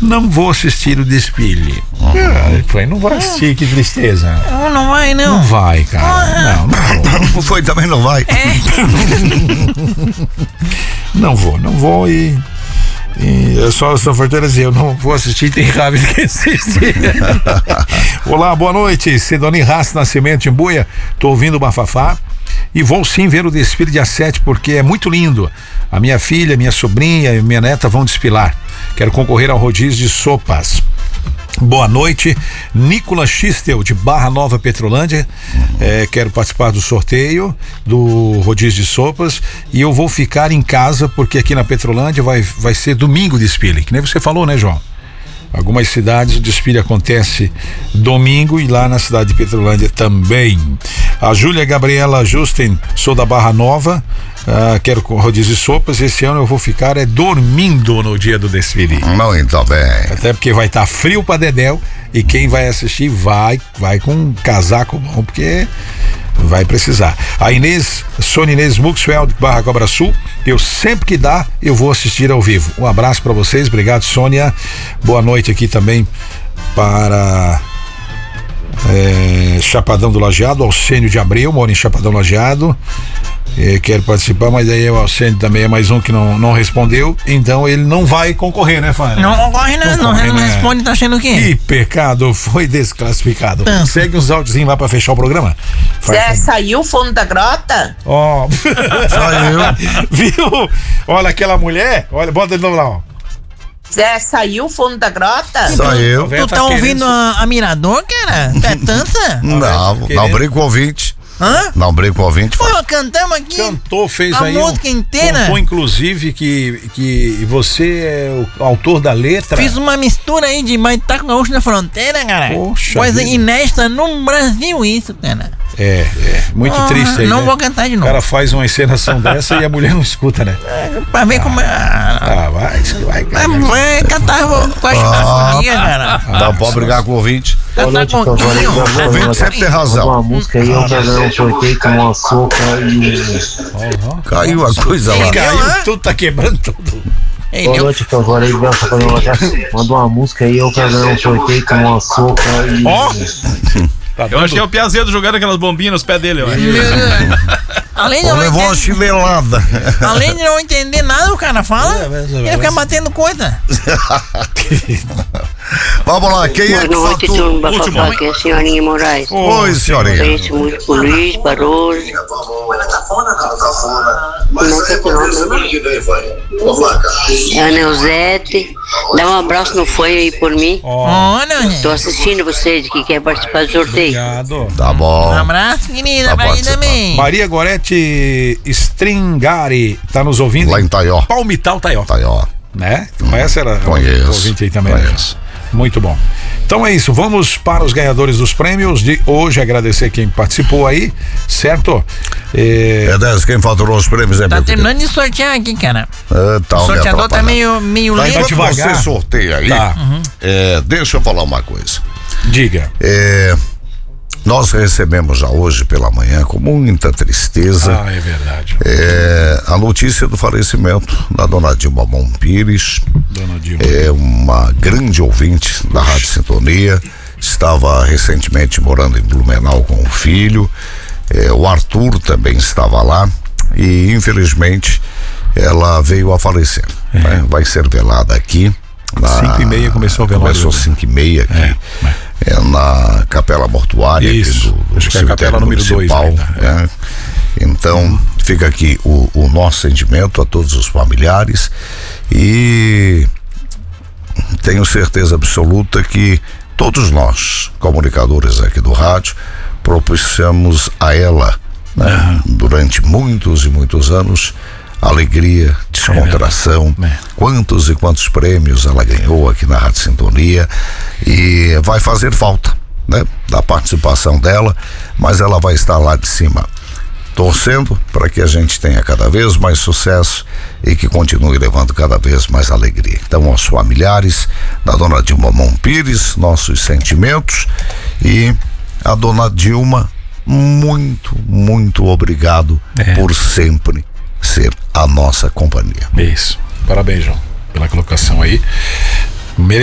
não vou assistir o desfile. Ele falou, não vou assistir, que tristeza. Não vai, não. Não vai, cara. Não vou. Foi, também não vai. Não vou e só essa fortuna dizer, eu não vou assistir, tem raiva de quem assistir. Olá, boa noite, Sidoni Raça Nascimento em Buia, tô ouvindo o Bafafá e vou sim ver o desfile dia 7 porque é muito lindo. A minha filha, minha sobrinha e minha neta vão desfilar. Quero concorrer ao rodízio de sopas. Boa noite, Nicolas Xistel de Barra Nova Petrolândia. Quero participar do sorteio do rodízio de sopas e eu vou ficar em casa porque aqui na Petrolândia vai ser domingo o desfile, que nem você falou, né, João? Algumas cidades o desfile acontece domingo e lá na cidade de Petrolândia também. A Júlia Gabriela Justen, sou da Barra Nova, quero rodízio de sopas. Esse ano eu vou ficar dormindo no dia do desfile. Muito bem. Até porque vai estar frio pra dedéu e quem vai assistir vai com um casaco bom, porque vai precisar. A Sônia Inês Muxwell de Barra Cobra Sul, eu sempre que dá, eu vou assistir ao vivo. Um abraço pra vocês, obrigado, Sônia. Boa noite aqui também para Chapadão do Lajeado, Alcênio de Abreu, mora em Chapadão do Lajeado. Quero participar, mas aí o Alcênio também é mais um que não respondeu, então ele não vai concorrer, né, Fábio? Não concorre, não responde, tá achando o quê? Que pecado, foi desclassificado. Segue uns áudiozinhos lá pra fechar o programa. Zé, saiu o fundo da grota? Ó, saiu. Viu? Olha aquela mulher, olha, bota de novo lá, ó. Zé, saiu o fundo da grota? Saiu. Tu tá ouvindo a Mirador, cara? É tança? Não brinco com o ouvinte. Hã? Não brinco com o ouvinte. Pô, cantamos aqui. Cantou, fez a aí música inteira. Contou inclusive que você é o autor da letra. Fiz uma mistura aí de Maitaco Gaúcho na Fronteira, cara. Poxa coisa vida. inédita no Brasil isso, cara. Muito triste aí, não, né? vou cantar de novo. O cara faz uma encenação dessa e a mulher não escuta, né? Pra ver como vai cantar com a churrascaria, cara. Não pode brigar com o ouvinte. Boa noite, O ouvinte sempre tem razão. Uma música aí, eu quero um sorteio com uma sopa e... Caiu a coisa lá. Caiu, tudo tá quebrando tudo. Boa noite, agora aí, manda uma música aí, eu quero um sorteio com uma sopa e... Eu achei o Piazedo jogando aquelas bombinhas nos pés dele, eu acho. Além de levou uma chinelada. Além de não entender nada, o cara fala, ele fica batendo coisa. Vamos lá, quem é que boa noite, turma Bafafá, aqui é a senhorinha Moraes. Oi, senhorinha. Agradeço muito pro Luiz Barroso. Como é que é teu nome? É a Neuzete. Dá um abraço no Foi aí por mim. Tô assistindo vocês que quer participar do sorteio. Obrigado. Tá bom. Um abraço, querida, Tá pra mim também. Maria Gorete Stringari tá nos ouvindo. Lá em Taió. Palmital, Taió. Né? Conhece? Conheço. Ouvinte aí também. Conheço. Muito bom. Então é isso, vamos para os ganhadores dos prêmios de hoje, agradecer quem participou aí, certo? Quem faturou os prêmios é Tá meu terminando de sortear aqui, cara. Tá, O sorteador tá meio lento. Enquanto você sorteia aí, deixa eu falar uma coisa. Diga. Nós recebemos já hoje pela manhã, com muita tristeza, é verdade. A notícia do falecimento da dona Dilma Mon Pires. Dona Dilma. É uma grande ouvinte da Rádio Sintonia, estava recentemente morando em Blumenau com o filho, o Arthur também estava lá e infelizmente ela veio a falecer. Né? Vai ser velada aqui. 5h30 começou o velório. Começou 5h30 aqui. Na capela mortuária. Isso, do acho que é a capela número 2. Né? Então, fica aqui o nosso sentimento a todos os familiares e tenho certeza absoluta que todos nós, comunicadores aqui do rádio, propiciamos a ela, né, durante muitos e muitos anos, alegria, descontração, quantos e quantos prêmios ela ganhou aqui na Rádio Sintonia e vai fazer falta, né, da participação dela, mas ela vai estar lá de cima torcendo para que a gente tenha cada vez mais sucesso e que continue levando cada vez mais alegria. Então, aos familiares da dona Dilma Mon Pires, nossos sentimentos, e a dona Dilma, muito, muito obrigado por sempre ser a nossa companhia. Isso. Parabéns, João, pela colocação aí.